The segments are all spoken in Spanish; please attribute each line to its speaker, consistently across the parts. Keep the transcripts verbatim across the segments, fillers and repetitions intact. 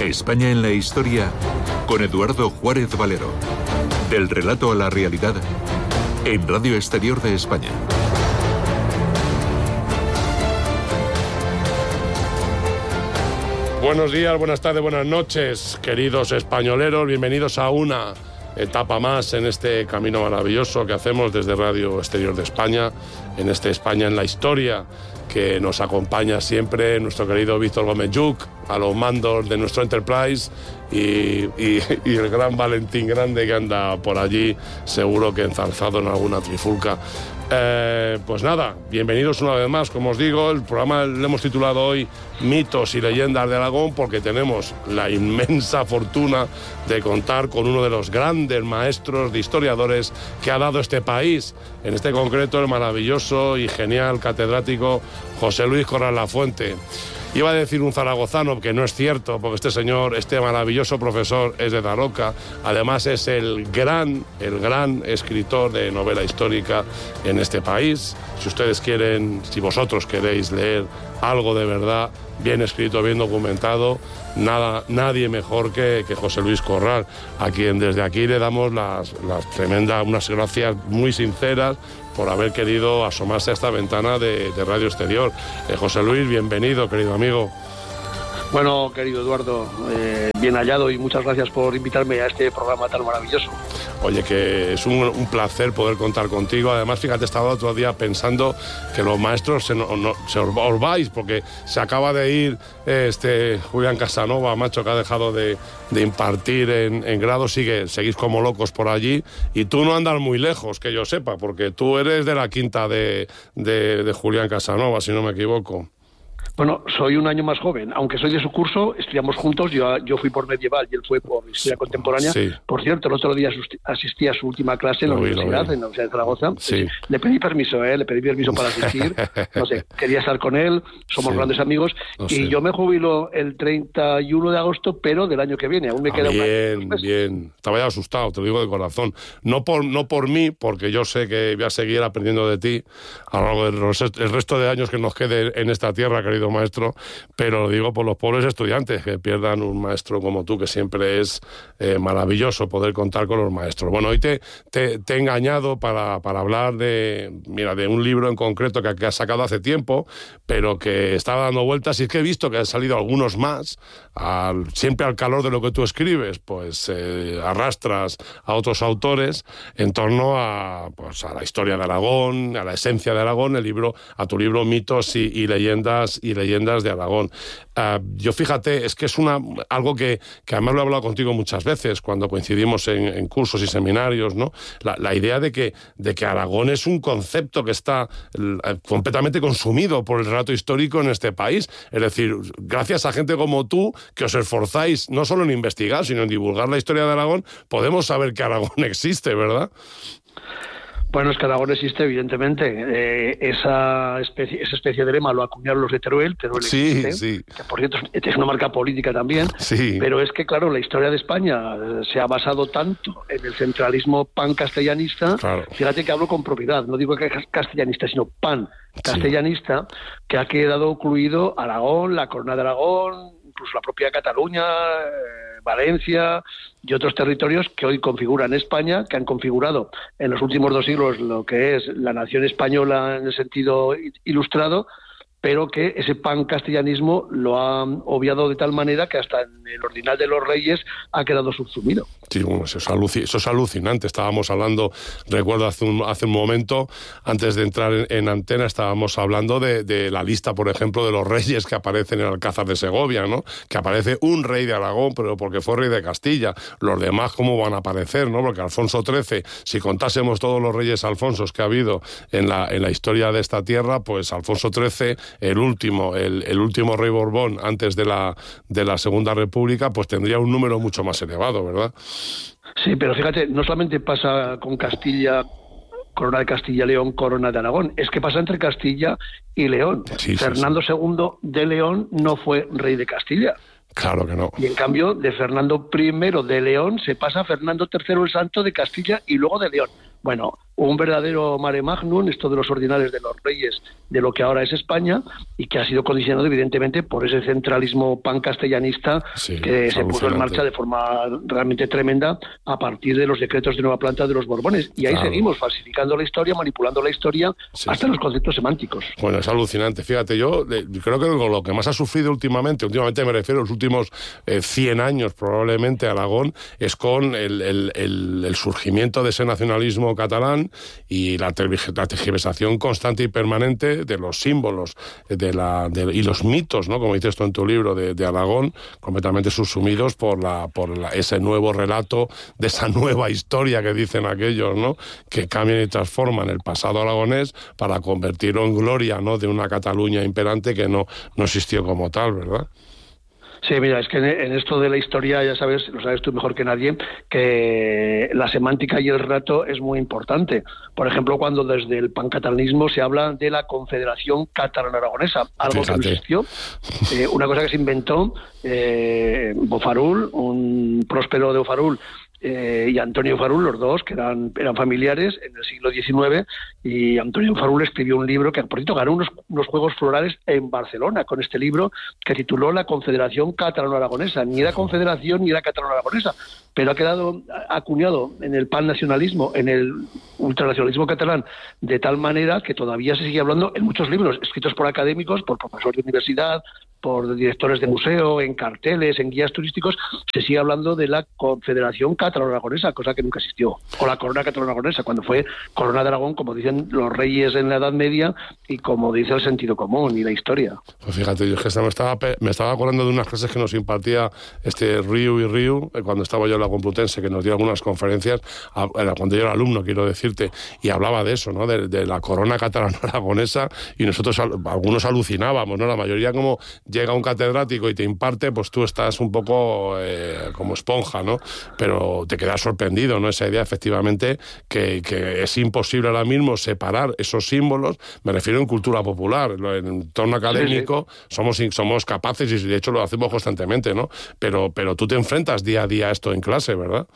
Speaker 1: España en la historia con Eduardo Juárez Valero. Del relato a la realidad en Radio Exterior de España.
Speaker 2: Buenos días, buenas tardes, buenas noches, queridos españoleros. Bienvenidos a una etapa más en este camino maravilloso que hacemos desde Radio Exterior de España, en este España en la historia, que nos acompaña siempre nuestro querido Víctor Gómez Lluch, a los mandos de nuestro Enterprise, y, y, y el gran Valentín Grande, que anda por allí, seguro que enzarzado en alguna trifulca. Eh, pues nada, bienvenidos una vez más. Como os digo, el programa le hemos titulado hoy Mitos y Leyendas de Aragón, porque tenemos la inmensa fortuna de contar con uno de los grandes maestros de historiadores que ha dado este país, en este concreto el maravilloso y genial catedrático José Luis Corral Lafuente. Iba a decir un zaragozano, que no es cierto, porque este señor, este maravilloso profesor, es de Daroca. Además es el gran, el gran escritor de novela histórica en este país. Si ustedes quieren, si vosotros queréis leer algo de verdad, bien escrito, bien documentado, nada, nadie mejor que, que José Luis Corral, a quien desde aquí le damos las, las tremendas, unas gracias muy sinceras por haber querido asomarse a esta ventana de, de Radio Exterior. Eh, José Luis, bienvenido, querido amigo.
Speaker 3: Bueno, querido Eduardo, eh, bien hallado, y muchas gracias por invitarme a este programa tan maravilloso.
Speaker 2: Oye, que es un, un placer poder contar contigo. Además, fíjate, estaba otro día pensando que los maestros se, no, no, se os, os vais, porque se acaba de ir este Julián Casanova, macho, que ha dejado de, de impartir en, en grado. Sigue, seguís como locos por allí, y tú no andas muy lejos, que yo sepa, porque tú eres de la quinta de, de, de Julián Casanova, si no me equivoco.
Speaker 3: Bueno, soy un año más joven, aunque soy de su curso, estudiamos juntos. Yo, yo fui por medieval y él fue por historia contemporánea. Sí. Por cierto, el otro día asistí a su última clase en la vi, universidad, en la Universidad de Zaragoza.
Speaker 2: Sí.
Speaker 3: Le pedí permiso, ¿eh? Le pedí permiso para asistir. No sé, quería estar con él, somos sí. grandes amigos. No y sé. Yo me jubilo el treinta y uno de agosto, pero del año que viene. Aún me queda
Speaker 2: ah,
Speaker 3: un
Speaker 2: bien,
Speaker 3: año.
Speaker 2: Bien, estaba ya asustado, te lo digo de corazón. No por, no por mí, porque yo sé que voy a seguir aprendiendo de ti a lo largo del resto de años que nos quede en esta tierra, querido maestro. Pero lo digo por los pobres estudiantes, que pierdan un maestro como tú, que siempre es eh, maravilloso poder contar con los maestros. Bueno, hoy te, te, te he engañado para, para hablar de, mira, de un libro en concreto que, que has sacado hace tiempo, pero que estaba dando vueltas, y es que he visto que han salido algunos más, al, siempre al calor de lo que tú escribes, pues eh, arrastras a otros autores en torno a, pues, a la historia de Aragón, a la esencia de Aragón, el libro, a tu libro Mitos y, y leyendas y leyendas de Aragón. Uh, yo fíjate, es que es una algo que, que además lo he hablado contigo muchas veces cuando coincidimos en, en cursos y seminarios, ¿no? La, la idea de que, de que Aragón es un concepto que está uh, completamente consumido por el relato histórico en este país. Es decir, gracias a gente como tú, que os esforzáis no solo en investigar, sino en divulgar la historia de Aragón, podemos saber que Aragón existe, ¿verdad?
Speaker 3: Bueno, es que Aragón existe, evidentemente. Eh, esa especie esa especie de lema lo acuñaron los de Teruel. Teruel
Speaker 2: sí,
Speaker 3: existe,
Speaker 2: sí.
Speaker 3: Que por cierto es una marca política también.
Speaker 2: Sí.
Speaker 3: Pero es que, claro, la historia de España se ha basado tanto en el centralismo pan-castellanista.
Speaker 2: Claro.
Speaker 3: Fíjate que hablo con propiedad, no digo que es castellanista, sino pan-castellanista, sí. Que ha quedado incluido Aragón, la Corona de Aragón, incluso la propia Cataluña, eh, Valencia y otros territorios que hoy configuran España, que han configurado en los últimos dos siglos lo que es la nación española en el sentido ilustrado, pero que ese pan-castellanismo lo ha obviado de tal manera que hasta en el Ordinal de los Reyes ha quedado subsumido.
Speaker 2: Sí, bueno, eso es, aluc- eso es alucinante. Estábamos hablando, recuerdo hace un, hace un momento, antes de entrar en, en antena, estábamos hablando de, de la lista, por ejemplo, de los reyes que aparecen en Alcázar de Segovia, ¿no? Que aparece un rey de Aragón, pero porque fue rey de Castilla. Los demás, ¿cómo van a aparecer, no? Porque Alfonso trece, si contásemos todos los reyes Alfonsos que ha habido en la, en la historia de esta tierra, pues Alfonso trece, el último, el, el último rey Borbón antes de la, de la Segunda República, pues tendría un número mucho más elevado, ¿verdad?
Speaker 3: Sí, pero fíjate, no solamente pasa con Castilla, Corona de Castilla y León, Corona de Aragón, es que pasa entre Castilla y León.
Speaker 2: Sí,
Speaker 3: Fernando
Speaker 2: sí, sí.
Speaker 3: segundo de León no fue rey de Castilla.
Speaker 2: Claro que no.
Speaker 3: Y en cambio, de Fernando primero de León se pasa a Fernando tercero el Santo de Castilla y luego de León. Bueno, un verdadero mare magnum, esto de los ordinales de los reyes, de lo que ahora es España, y que ha sido condicionado evidentemente por ese centralismo pancastellanista sí, que se puso en marcha de forma realmente tremenda a partir de los decretos de nueva planta de los Borbones. Y ahí claro. seguimos falsificando la historia, manipulando la historia, sí, hasta sí. los conceptos semánticos.
Speaker 2: Bueno, es alucinante. Fíjate, yo eh, creo que lo que más ha sufrido últimamente, últimamente me refiero a los últimos eh, cien años probablemente, Aragón, es con el, el, el, el surgimiento de ese nacionalismo catalán y la, la tergiversación constante y permanente de los símbolos de la, de, y los mitos, ¿no? Como dices tú en tu libro, de, de Aragón, completamente subsumidos por, la, por la, ese nuevo relato de esa nueva historia que dicen aquellos, ¿no? Que cambian y transforman el pasado aragonés para convertirlo en gloria, ¿no? De una Cataluña imperante que no, no existió como tal, ¿verdad?
Speaker 3: Sí, mira, es que en esto de la historia, ya sabes, lo sabes tú mejor que nadie, que la semántica y el relato es muy importante. Por ejemplo, cuando desde el pancatalanismo se habla de la Confederación Catalano-Aragonesa, algo Fíjate. que no existió, eh, una cosa que se inventó eh, Bofarull, un próspero de Bofarull, Eh, y Antonio Bofarull, los dos, que eran, eran familiares en el siglo diecinueve, y Antonio Bofarull escribió un libro que, por cierto, ganó unos, unos Juegos Florales en Barcelona con este libro que tituló La Confederación Catalano-Aragonesa. Ni era confederación ni era catalano-aragonesa, pero ha quedado acuñado en el pannacionalismo, en el ultranacionalismo catalán, de tal manera que todavía se sigue hablando en muchos libros escritos por académicos, por profesores de universidad, por directores de museo, en carteles, en guías turísticos, se sigue hablando de la Confederación Catalano-Aragonesa, cosa que nunca existió, o la Corona Catalano-Aragonesa, cuando fue Corona de Aragón, como dicen los reyes en la Edad Media y como dice el sentido común y la historia.
Speaker 2: Pues fíjate, yo es que me estaba, me estaba acordando de unas clases que nos impartía este Riu y Riu, cuando estaba yo en la Complutense, que nos dio algunas conferencias, cuando yo era alumno, quiero decirte, y hablaba de eso, ¿no? De, de la Corona Catalano-Aragonesa, y nosotros algunos alucinábamos, ¿no? La mayoría, como llega un catedrático y te imparte, pues tú estás un poco eh, como esponja, ¿no? Pero te quedas sorprendido, ¿no? Esa idea, efectivamente, que, que es imposible ahora mismo separar esos símbolos, me refiero en cultura popular, en entorno académico, sí, sí. somos somos capaces, y de hecho lo hacemos constantemente, ¿no? Pero, pero tú te enfrentas día a día a esto en clase, ¿verdad?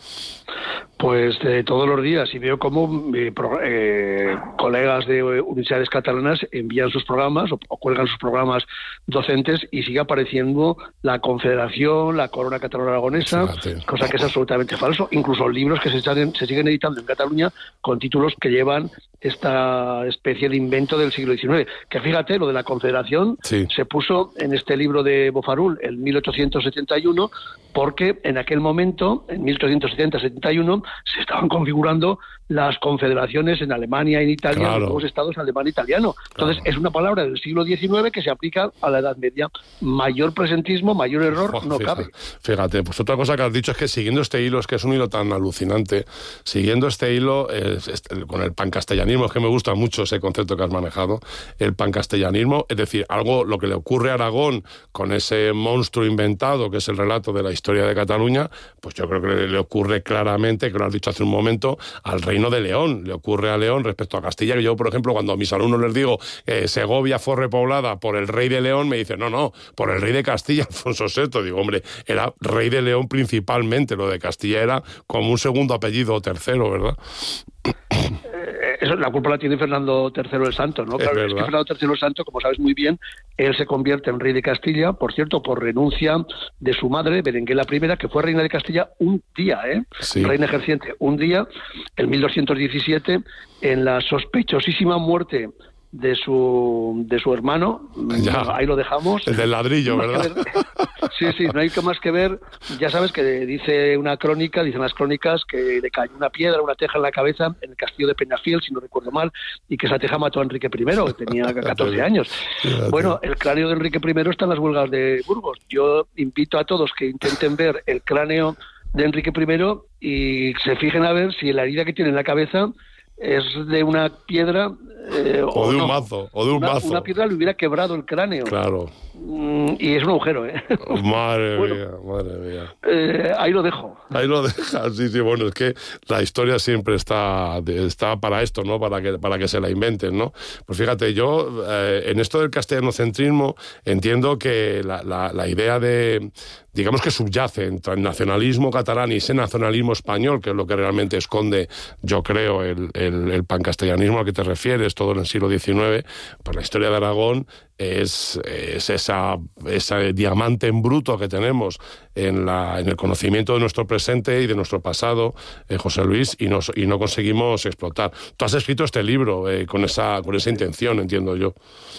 Speaker 3: Pues eh, todos los días, y veo cómo eh, pro, eh, colegas de universidades catalanas envían sus programas o, o cuelgan sus programas docentes y sigue apareciendo la Confederación, la Corona Catalano-Aragonesa, Fíjate. cosa que es absolutamente falso. Incluso libros que se, están, se siguen editando en Cataluña con títulos que llevan esta especie de invento del siglo diecinueve. Que fíjate, lo de la Confederación sí. se puso en este libro de Bofarull en mil ochocientos setenta y uno, porque en aquel momento, en mil ochocientos setenta setenta y uno, se estaban configurando las confederaciones en Alemania, en Italia, claro. en los nuevos estados alemán e italiano. Entonces, claro. es una palabra del siglo diecinueve que se aplica a la Edad Media. Mayor presentismo, mayor error, oh, no fíjate, cabe.
Speaker 2: Fíjate, pues otra cosa que has dicho es que siguiendo este hilo, es que es un hilo tan alucinante, siguiendo este hilo, es, es, con el pancastellanismo, es que me gusta mucho ese concepto que has manejado, el pancastellanismo, es decir, algo, lo que le ocurre a Aragón con ese monstruo inventado, que es el relato de la historia de Cataluña, pues yo creo que le, le ocurre claramente, que lo has dicho hace un momento, al Reino de León, le ocurre a León respecto a Castilla, que yo, por ejemplo, cuando a mis alumnos les digo que eh, Segovia fue repoblada por el rey de León, me dicen, no, no, por el rey de Castilla, Alfonso sexto. Digo, hombre, era rey de León principalmente, lo de Castilla era como un segundo apellido o tercero, ¿verdad?
Speaker 3: Eh, eso, la culpa la tiene Fernando tercero el Santo, ¿no? Claro, es, es que Fernando tercero el Santo, como sabes muy bien, él se convierte en rey de Castilla, por cierto, por renuncia de su madre, Berenguela I, que fue reina de Castilla un día, ¿eh? Sí. Reina ejerciente un día, en mil doscientos diecisiete, en la sospechosísima muerte de su de su hermano, ya. Ahí lo dejamos.
Speaker 2: El del ladrillo, ¿verdad?
Speaker 3: Sí, sí, no hay más que ver. Ya sabes que dice una crónica, dicen las crónicas, que le cayó una piedra, una teja en la cabeza en el castillo de Peñafiel, si no recuerdo mal, y que esa teja mató a Enrique I, que tenía catorce años. Bueno, el cráneo de Enrique I está en las huelgas de Burgos. Yo invito a todos que intenten ver el cráneo de Enrique I y se fijen a ver si la herida que tiene en la cabeza es de una piedra eh,
Speaker 2: o, o de un no. mazo o de un
Speaker 3: una,
Speaker 2: mazo
Speaker 3: una piedra le hubiera quebrado el cráneo.
Speaker 2: Claro.
Speaker 3: Y es un agujero, ¿eh?
Speaker 2: Madre
Speaker 3: bueno,
Speaker 2: mía, madre mía.
Speaker 3: Eh, ahí lo dejo.
Speaker 2: Ahí lo dejas, sí, sí, bueno, es que la historia siempre está, está para esto, ¿no? Para que, para que se la inventen, ¿no? Pues fíjate, yo eh, en esto del castellanocentrismo entiendo que la, la, la idea de, digamos que subyace entre el nacionalismo catalán y ese nacionalismo español, que es lo que realmente esconde, yo creo, el, el, el pancastellanismo al que te refieres, todo en el siglo diecinueve, pues la historia de Aragón es, es esa, ese diamante en bruto que tenemos en, la, en el conocimiento de nuestro presente y de nuestro pasado, eh, José Luis, y, nos, y no conseguimos explotar. Tú has escrito este libro eh, con, esa, con esa intención, entiendo yo.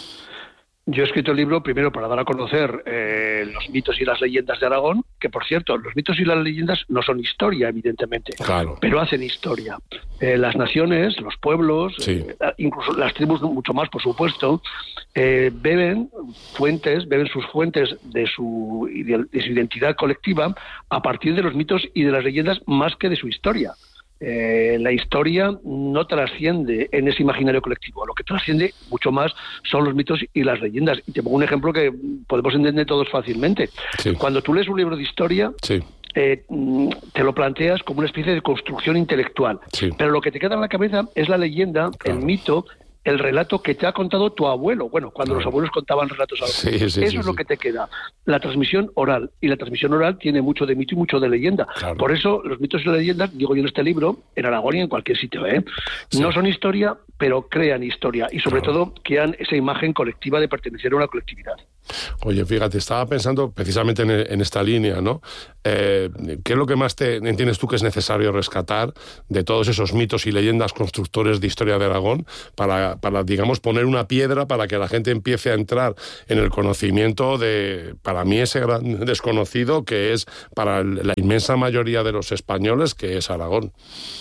Speaker 3: Yo he escrito el libro primero para dar a conocer eh, los mitos y las leyendas de Aragón, que por cierto, los mitos y las leyendas no son historia, evidentemente,
Speaker 2: claro,
Speaker 3: pero hacen historia. Eh, las naciones, los pueblos,
Speaker 2: sí.
Speaker 3: eh, incluso las tribus mucho más, por supuesto, eh, beben fuentes, beben sus fuentes de su, de su identidad colectiva a partir de los mitos y de las leyendas más que de su historia. Eh, la historia no trasciende en ese imaginario colectivo, lo que trasciende mucho más son los mitos y las leyendas. Y te pongo un ejemplo que podemos entender todos fácilmente. Sí. Cuando tú lees un libro de historia, sí. eh, te lo planteas como una especie de construcción intelectual, sí. pero lo que te queda en la cabeza es la leyenda, claro. el mito, el relato que te ha contado tu abuelo. Bueno, cuando claro. los abuelos contaban relatos a los sí, sí, Eso sí, es lo sí. que te queda. La transmisión oral. Y la transmisión oral tiene mucho de mito y mucho de leyenda. Claro. Por eso, los mitos y las leyendas, digo yo en este libro, en Aragón y en cualquier sitio, ¿eh? Sí. no son historia, pero crean historia. Y sobre claro. todo, crean esa imagen colectiva de pertenecer a una colectividad.
Speaker 2: Oye, fíjate, estaba pensando precisamente en, en esta línea, ¿no? Eh, ¿Qué es lo que más te entiendes tú que es necesario rescatar de todos esos mitos y leyendas constructores de historia de Aragón para, para, digamos, poner una piedra para que la gente empiece a entrar en el conocimiento de, para mí, ese gran desconocido que es para la inmensa mayoría de los españoles, que es Aragón?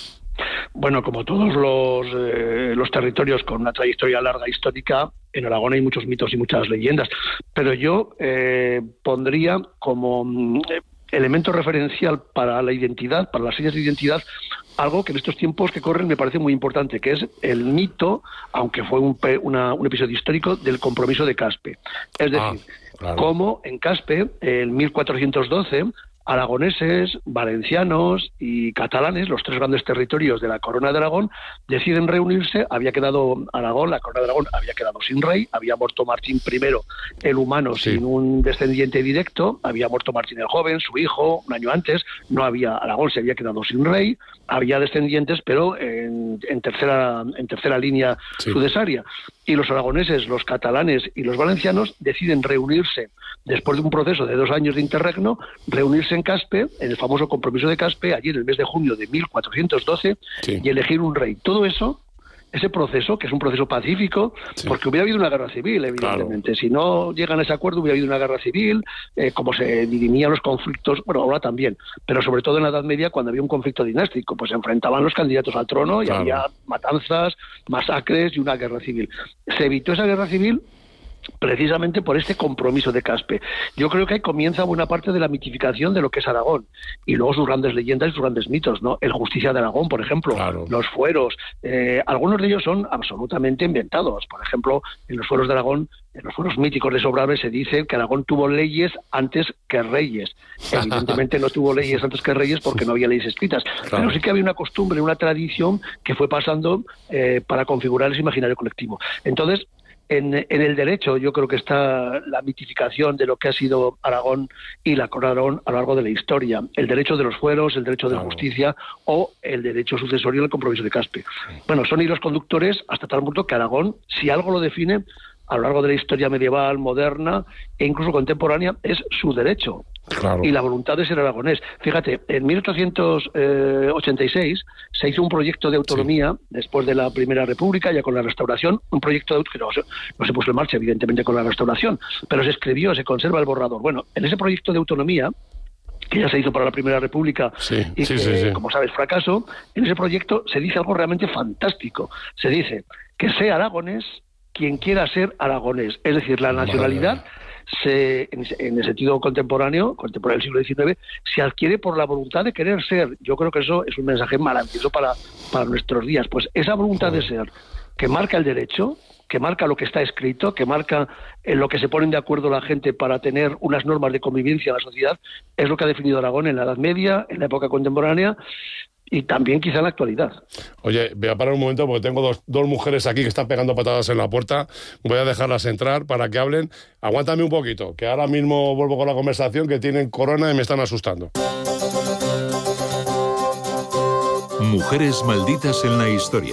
Speaker 3: Bueno, como todos los, eh, los territorios con una trayectoria larga histórica, en Aragón hay muchos mitos y muchas leyendas, pero yo eh, pondría como eh, elemento referencial para la identidad, para las señas de identidad, algo que en estos tiempos que corren me parece muy importante, que es el mito, aunque fue un, una, un episodio histórico, del compromiso de Caspe. Es decir, ah, claro. cómo en Caspe, en mil cuatrocientos doce, aragoneses, valencianos y catalanes, los tres grandes territorios de la Corona de Aragón, deciden reunirse. Había quedado Aragón, la Corona de Aragón había quedado sin rey, había muerto Martín primero, el humano, sí. sin un descendiente directo, había muerto Martín el joven, su hijo, un año antes, no había, Aragón se había quedado sin rey, había descendientes, pero en, en tercera en tercera línea sí. sucesaria. Y los aragoneses, los catalanes y los valencianos deciden reunirse, después de un proceso de dos años de interregno, reunirse en Caspe, en el famoso compromiso de Caspe, allí en el mes de junio de mil cuatrocientos doce, sí. y elegir un rey. Todo eso, ese proceso, que es un proceso pacífico, sí. porque hubiera habido una guerra civil, evidentemente. Claro. Si no llegan a ese acuerdo, hubiera habido una guerra civil, eh, como se dirimían los conflictos, bueno, ahora también, pero sobre todo en la Edad Media, cuando había un conflicto dinástico, pues se enfrentaban los candidatos al trono y claro. había matanzas, masacres y una guerra civil. Se evitó esa guerra civil precisamente por este compromiso de Caspe. Yo creo que ahí comienza buena parte de la mitificación de lo que es Aragón, y luego sus grandes leyendas y sus grandes mitos, ¿no? El Justicia de Aragón, por ejemplo, claro. los fueros, eh, algunos de ellos son absolutamente inventados. Por ejemplo, en los fueros de Aragón, en los fueros míticos de Sobrarbe se dice que Aragón tuvo leyes antes que reyes. Evidentemente no tuvo leyes antes que reyes porque no había leyes escritas, claro. pero sí que había una costumbre, una tradición que fue pasando eh, para configurar ese imaginario colectivo. Entonces, En, en el derecho yo creo que está la mitificación de lo que ha sido Aragón y la Corona de Aragón a lo largo de la historia. El derecho de los fueros, el derecho de la justicia o el derecho sucesorio del compromiso de Caspe. Bueno, son hilos conductores hasta tal punto que Aragón, si algo lo define a lo largo de la historia medieval, moderna e incluso contemporánea, es su derecho. Claro. Y la voluntad de ser aragonés. Fíjate, en mil ochocientos ochenta y seis se hizo un proyecto de autonomía, sí. después de la Primera República, ya con la Restauración, un proyecto de, que no, no se puso en marcha, evidentemente, con la Restauración, pero se escribió, se conserva el borrador. Bueno, en ese proyecto de autonomía, que ya se hizo para la Primera República sí, y sí, que, sí, sí. como sabes, fracasó, en ese proyecto se dice algo realmente fantástico. Se dice que sea aragonés quien quiera ser aragonés, es decir, la nacionalidad se, en, en el sentido contemporáneo, contemporáneo del siglo diecinueve, se adquiere por la voluntad de querer ser. Yo creo que eso es un mensaje maravilloso para, para nuestros días. Pues esa voluntad de ser que marca el derecho que marca lo que está escrito, que marca en lo que se ponen de acuerdo la gente para tener unas normas de convivencia en la sociedad, es lo que ha definido Aragón en la Edad Media, en la época contemporánea, y también quizá en la actualidad.
Speaker 2: Oye, voy a parar un momento porque tengo dos, dos mujeres aquí que están pegando patadas en la puerta. Voy a dejarlas entrar para que hablen. Aguántame un poquito, que ahora mismo vuelvo con la conversación, que tienen corona y me están asustando.
Speaker 1: Mujeres malditas en la historia.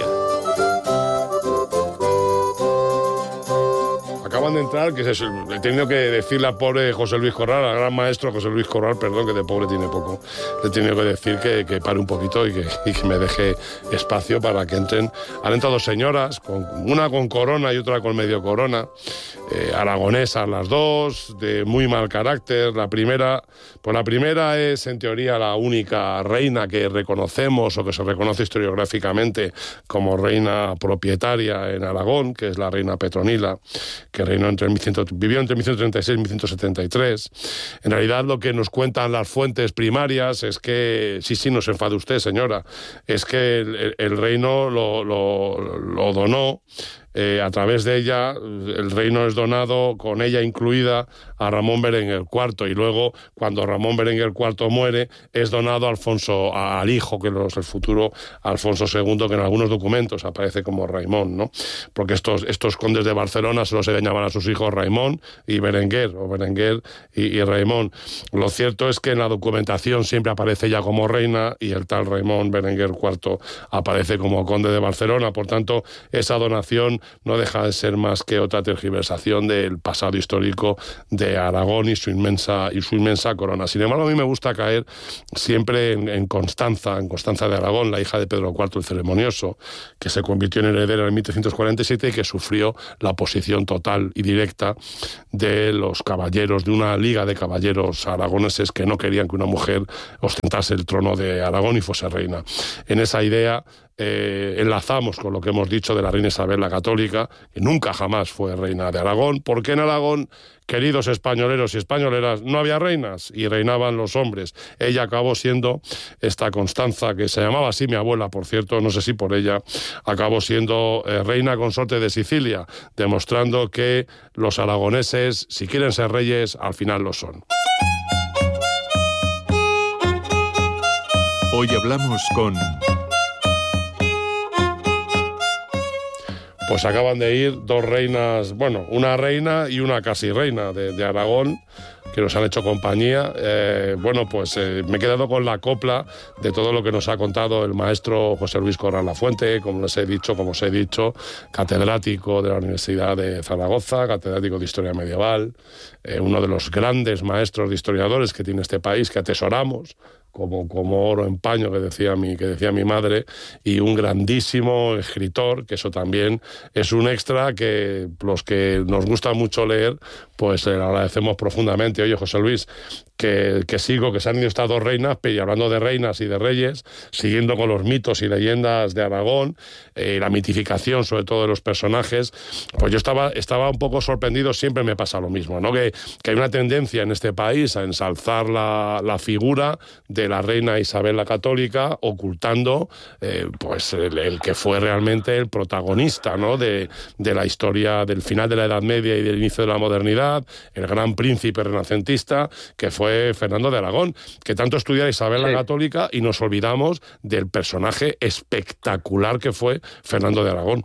Speaker 2: Acaban de entrar, que es, he tenido que decirle al pobre José Luis Corral, al gran maestro José Luis Corral, perdón, que de pobre tiene poco, le he tenido que decir que, que pare un poquito y que, y que me deje espacio para que entren. Han entrado dos señoras, con, una con corona y otra con medio corona, eh, aragonesas las dos, de muy mal carácter. La primera, pues la primera es en teoría la única reina que reconocemos o que se reconoce historiográficamente como reina propietaria en Aragón, que es la reina Petronila, que reinó entre mil cien, vivió entre mil ciento treinta y seis y mil ciento setenta y tres. En realidad lo que nos cuentan las fuentes primarias es que, sí, sí, no se enfade usted, señora, es que el, el reino lo, lo, lo donó. Eh, a través de ella, el reino es donado, con ella incluida, a Ramón Berenguer cuarto, y luego, cuando Ramón Berenguer cuarto muere, es donado a Alfonso, a, al hijo, que es el futuro Alfonso segundo, que en algunos documentos aparece como Raimón, ¿no? Porque estos, estos condes de Barcelona solo se llaman a sus hijos Raimón y Berenguer, o Berenguer y, y Raimón. Lo cierto es que en la documentación siempre aparece ella como reina, y el tal Raimón Berenguer cuarto aparece como conde de Barcelona. Por tanto, esa donación no deja de ser más que otra tergiversación del pasado histórico de Aragón y su inmensa y su inmensa corona. Sin embargo, a mí me gusta caer siempre en, en Constanza, en Constanza de Aragón, la hija de Pedro cuarto el Ceremonioso, que se convirtió en heredera en mil trescientos cuarenta y siete y que sufrió la oposición total y directa de los caballeros, de una liga de caballeros aragoneses que no querían que una mujer ostentase el trono de Aragón y fuese reina. En esa idea Eh, enlazamos con lo que hemos dicho de la reina Isabel la Católica, que nunca jamás fue reina de Aragón, porque en Aragón, queridos españoleros y españoleras, no había reinas y reinaban los hombres. Ella acabó siendo esta Constanza, que se llamaba así mi abuela, por cierto, no sé si por ella, acabó siendo eh, reina consorte de Sicilia, demostrando que los aragoneses, si quieren ser reyes, al final lo son.
Speaker 1: Hoy hablamos con...
Speaker 2: Pues acaban de ir dos reinas, bueno, una reina y una casi reina de, de Aragón, que nos han hecho compañía. Eh, bueno, pues eh, me he quedado con la copla de todo lo que nos ha contado el maestro José Luis Corral Lafuente, como les he dicho, como os he dicho, catedrático de la Universidad de Zaragoza, catedrático de Historia Medieval, eh, uno de los grandes maestros de historiadores que tiene este país, que atesoramos como, como oro en paño, que decía, mi, que decía mi madre, y un grandísimo escritor, que eso también es un extra que los que nos gusta mucho leer, pues le agradecemos profundamente. Oye, José Luis, que, que sigo, que se han ido estas dos reinas, y hablando de reinas y de reyes, siguiendo con los mitos y leyendas de Aragón, eh, la mitificación sobre todo de los personajes, pues yo estaba, estaba un poco sorprendido, siempre me pasa lo mismo, ¿no? Que, que hay una tendencia en este país a ensalzar la, la figura de la reina Isabel la Católica, ocultando eh, pues el, el que fue realmente el protagonista, ¿no? de, de la historia del final de la Edad Media y del inicio de la modernidad, el gran príncipe renacentista, que fue Fernando de Aragón, que tanto estudia a Isabel sí. la Católica, y nos olvidamos del personaje espectacular que fue Fernando de Aragón.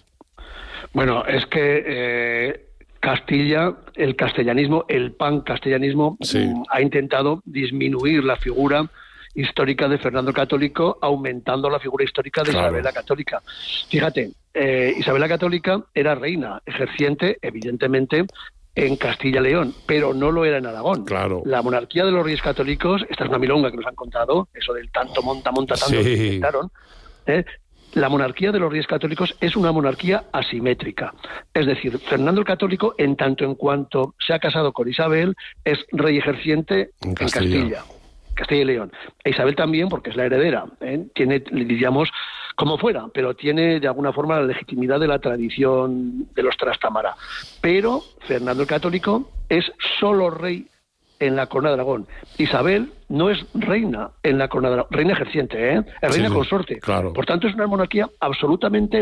Speaker 3: Bueno, es que eh, Castilla, el castellanismo, el pancastellanismo, sí. mm, ha intentado disminuir la figura histórica de Fernando el Católico, aumentando la figura histórica de claro. Isabel la Católica. Fíjate, eh, Isabel la Católica era reina ejerciente, evidentemente, en Castilla y León, pero no lo era en Aragón.
Speaker 2: Claro.
Speaker 3: La monarquía de los Reyes Católicos, esta es una milonga que nos han contado, eso del tanto monta, monta, tanto
Speaker 2: sí.
Speaker 3: que inventaron, ¿eh? La monarquía de los Reyes Católicos es una monarquía asimétrica. Es decir, Fernando el Católico, en tanto en cuanto se ha casado con Isabel, es rey ejerciente en Castilla. En Castilla. Castilla y León. E Isabel también, porque es la heredera, ¿eh? Tiene, diríamos, como fuera, pero tiene de alguna forma la legitimidad de la tradición de los Trastámara. Pero Fernando el Católico es solo rey en la corona de Aragón. Isabel no es reina en la corona de Aragón, reina ejerciente, ¿eh? Es reina sí, consorte.
Speaker 2: Claro.
Speaker 3: Por tanto, es una monarquía absolutamente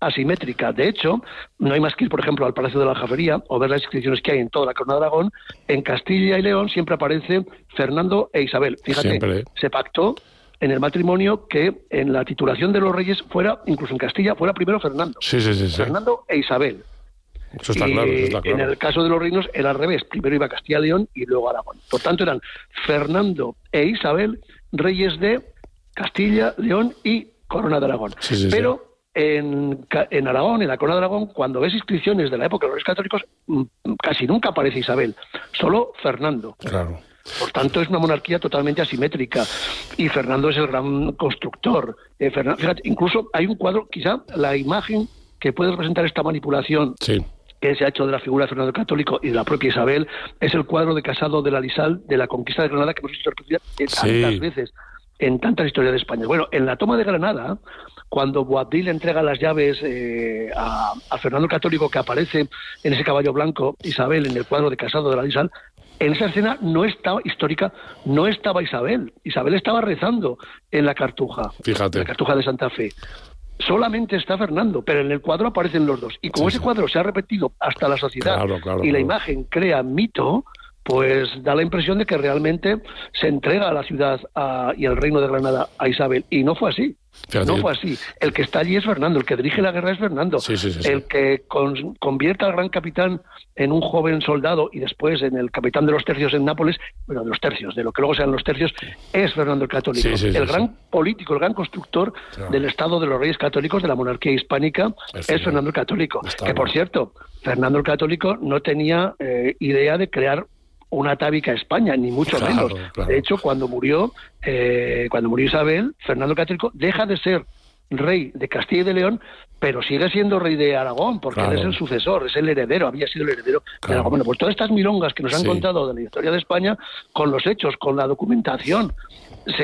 Speaker 3: asimétrica. De hecho, no hay más que ir, por ejemplo, al Palacio de la Aljafería o ver las inscripciones que hay en toda la Corona de Aragón. En Castilla y León siempre aparece Fernando e Isabel. Fíjate, siempre. Se pactó en el matrimonio que en la titulación de los reyes fuera, incluso en Castilla, fuera primero Fernando.
Speaker 2: Sí, sí, sí, sí.
Speaker 3: Fernando e Isabel.
Speaker 2: Eso está,
Speaker 3: y
Speaker 2: claro, eso está claro.
Speaker 3: En el caso de los reinos era al revés. Primero iba Castilla y León y luego Aragón. Por tanto, eran Fernando e Isabel, reyes de Castilla, León y Corona de Aragón.
Speaker 2: Sí, sí,
Speaker 3: Pero
Speaker 2: sí.
Speaker 3: En, en Aragón, en la Corona de Aragón, cuando ves inscripciones de la época de los reyes católicos, casi nunca aparece Isabel, solo Fernando.
Speaker 2: Claro.
Speaker 3: Por tanto, es una monarquía totalmente asimétrica. Y Fernando es el gran constructor. Eh, Fernando, fíjate, incluso hay un cuadro, quizá la imagen que puede representar esta manipulación
Speaker 2: sí.
Speaker 3: que se ha hecho de la figura de Fernando el Católico y de la propia Isabel, es el cuadro de Casado de la Lisal de la conquista de Granada, que hemos visto repetida tantas sí. veces en tantas historias de España. Bueno, en la toma de Granada, cuando Boabdil entrega las llaves eh, a, a Fernando el Católico, que aparece en ese caballo blanco, Isabel, en el cuadro de Casado de la Lisal, en esa escena no estaba histórica, no estaba Isabel. Isabel estaba rezando en la Cartuja,
Speaker 2: Fíjate.
Speaker 3: En la Cartuja de Santa Fe. Solamente está Fernando, pero en el cuadro aparecen los dos. Y como sí, ese sí. cuadro se ha repetido hasta la sociedad
Speaker 2: claro, claro,
Speaker 3: y la
Speaker 2: claro.
Speaker 3: imagen crea mito, pues da la impresión de que realmente se entrega a la ciudad a, y al reino de Granada a Isabel. Y no fue así. Fíjate. No fue así. El que está allí es Fernando, el que dirige la guerra es Fernando.
Speaker 2: Sí, sí, sí, sí.
Speaker 3: El que con, convierte al gran capitán en un joven soldado y después en el capitán de los tercios en Nápoles, bueno, de los tercios, de lo que luego sean los tercios, es Fernando el Católico.
Speaker 2: Sí, sí, sí,
Speaker 3: el gran
Speaker 2: sí.
Speaker 3: político, el gran constructor claro. del Estado de los Reyes Católicos, de la monarquía hispánica, es, es Fernando el Católico. Está que, por cierto, Fernando el Católico no tenía eh, idea de crear una atávica a España, ni mucho
Speaker 2: claro,
Speaker 3: menos.
Speaker 2: Claro.
Speaker 3: De hecho, cuando murió, eh, cuando murió Isabel, Fernando el Católico deja de ser rey de Castilla y de León, pero sigue siendo rey de Aragón, porque claro. él es el sucesor, es el heredero, había sido el heredero claro. de Aragón. Bueno, pues todas estas milongas que nos han sí. contado de la historia de España, con los hechos, con la documentación, se